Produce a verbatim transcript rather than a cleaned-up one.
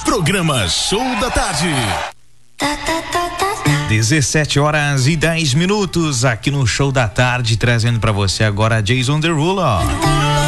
Programa Show da Tarde. dezessete horas e dez minutos aqui no Show da Tarde, trazendo pra você agora Jason Derulo.